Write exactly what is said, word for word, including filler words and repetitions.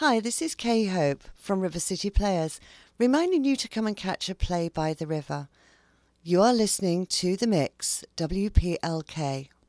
Hi, this is Kay Hope from River City Players, reminding you to come and catch a play by the river. You are listening to The Mix, W P L K.